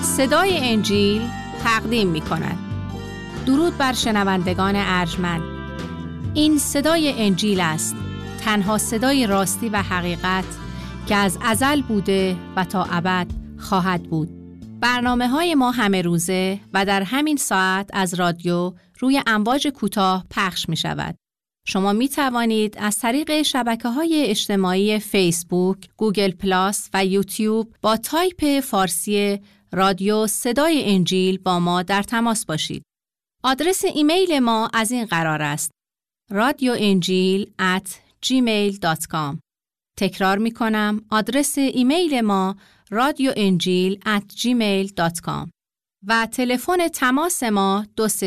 صدای انجیل تقدیم می کند. درود بر شنوندگان ارجمند. این صدای انجیل است، تنها صدای راستی و حقیقت که از ازل بوده و تا ابد خواهد بود. برنامه‌های ما همه روزه و در همین ساعت از رادیو روی امواج کوتاه پخش می شود. شما می توانید از طریق شبکه‌های اجتماعی فیسبوک، گوگل پلاس و یوتیوب با تایپ فارسی رادیو صدای انجیل با ما در تماس باشید. آدرس ایمیل ما از این قرار است: radioenjil@gmail.com. تکرار می کنم، آدرس ایمیل ما radioenjil@gmail.com و تلفن تماس ما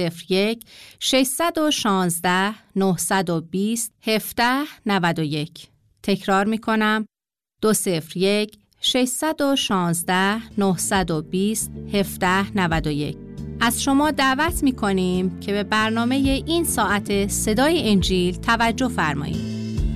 201-616-920-1791. تکرار می کنم، 201-616-920-1791. از شما دعوت می کنیم که به برنامه این ساعت صدای انجیل توجه فرمایید.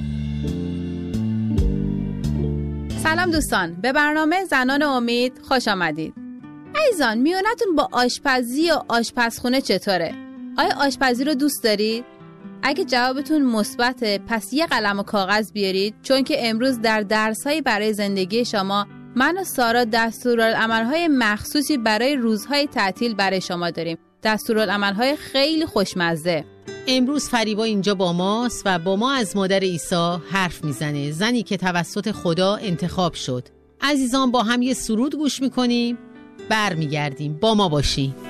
سلام دوستان، به برنامه زنان امید خوش آمدید. عزیزان، میونتون با آشپزی و آشپزخونه چطوره؟ آیا آشپزی رو دوست دارید؟ اگه جوابتون مثبته، پس یه قلم و کاغذ بیارید، چون که امروز در درس‌های برای زندگی شما من و سارا دستورالعمل‌های مخصوصی برای روزهای تعطیل برای شما داریم. دستورالعمل‌های خیلی خوشمزه. امروز فریبا اینجا با ماست و با ما از مادر عیسی حرف میزنه، زنی که توسط خدا انتخاب شد. عزیزان، با هم یه سرود گوش میکنیم، برمیگردیم. با ما باشی.